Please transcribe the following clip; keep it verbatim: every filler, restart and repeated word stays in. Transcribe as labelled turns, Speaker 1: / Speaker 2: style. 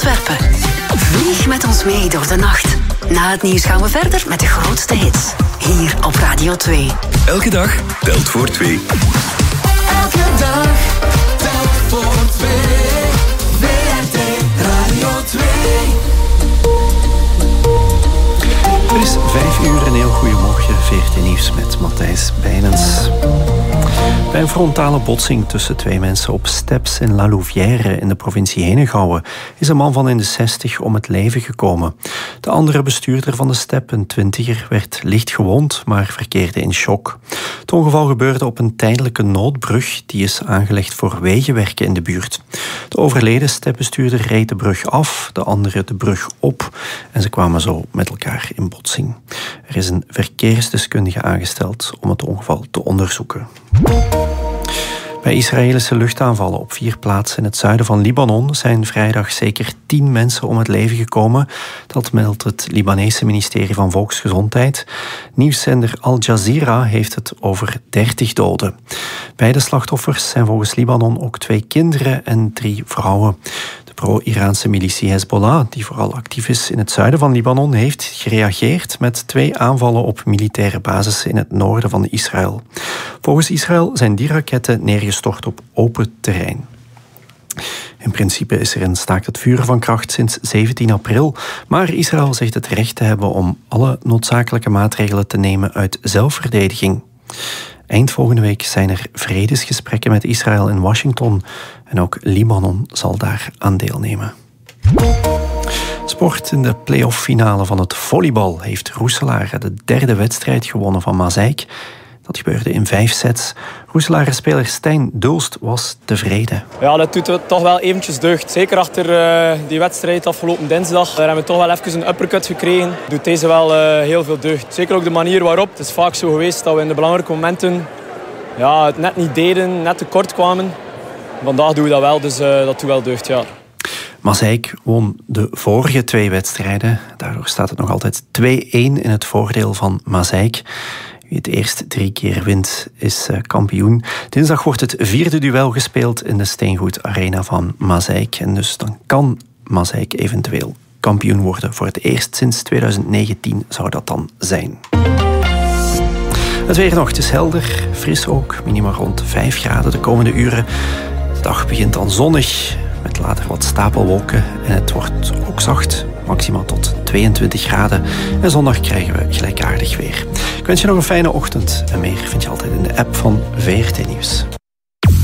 Speaker 1: Antwerpen. Vlieg met ons mee door de nacht. Na het nieuws gaan we verder met de grootste hits. Hier op Radio twee.
Speaker 2: Elke dag telt voor twee.
Speaker 3: Elke dag telt voor twee. W R T Radio twee.
Speaker 4: Het is vijf uur, een heel goeiemorgen. V R T Nieuws met Matthijs Bijnens. Bij een frontale botsing tussen twee mensen op Steps in La Louvière in de provincie Henegouwen is een man van in de zestig om het leven gekomen. De andere bestuurder van de Step, een twintiger, werd licht gewond, maar verkeerde in shock. Het ongeval gebeurde op een tijdelijke noodbrug die is aangelegd voor wegenwerken in de buurt. De overleden Stepbestuurder reed de brug af, de andere de brug op en ze kwamen zo met elkaar in botsing. Er is een verkeersdeskundige aangesteld om het ongeval te onderzoeken. Bij Israëlische luchtaanvallen op vier plaatsen in het zuiden van Libanon zijn vrijdag zeker tien mensen om het leven gekomen. Dat meldt het Libanese ministerie van Volksgezondheid. Nieuwszender Al Jazeera heeft het over dertig doden. Bij de slachtoffers zijn volgens Libanon ook twee kinderen en drie vrouwen. De pro-Iraanse militie Hezbollah, die vooral actief is in het zuiden van Libanon, heeft gereageerd met twee aanvallen op militaire basissen in het noorden van Israël. Volgens Israël zijn die raketten neergestort op open terrein. In principe is er een staakt het vuren van kracht sinds zeventien april, maar Israël zegt het recht te hebben om alle noodzakelijke maatregelen te nemen uit zelfverdediging. Eind volgende week zijn er vredesgesprekken met Israël in Washington en ook Libanon zal daar aan deelnemen. Sport. In de play-off-finale van het volleybal heeft Roeselare de derde wedstrijd gewonnen van Maaseik. Dat gebeurde in vijf sets. Roeselare-speler Stijn Dulst was tevreden.
Speaker 5: Ja, dat doet toch wel eventjes deugd. Zeker achter uh, die wedstrijd afgelopen dinsdag. Daar hebben we toch wel even een uppercut gekregen. Doet deze wel uh, heel veel deugd. Zeker ook de manier waarop. Het is vaak zo geweest dat we in de belangrijke momenten ja, het net niet deden, net tekort kwamen. Vandaag doen we dat wel, dus uh, dat doet wel deugd, ja.
Speaker 4: Maaseik won de vorige twee wedstrijden. Daardoor staat het nog altijd twee-één in het voordeel van Maaseik. Wie het eerst drie keer wint, is uh, kampioen. Dinsdag wordt het vierde duel gespeeld in de Steengoed Arena van Maaseik. En dus dan kan Maaseik eventueel kampioen worden. Voor het eerst sinds twintig negentien zou dat dan zijn. Het weer nog, het is helder, fris ook. Minima rond vijf graden de komende uren. De dag begint dan zonnig, met later wat stapelwolken. En het wordt ook zacht, maximaal tot tweeëntwintig graden. En zondag krijgen we gelijkaardig weer. Ik wens je nog een fijne ochtend. En meer vind je altijd in de app van V R T Nieuws.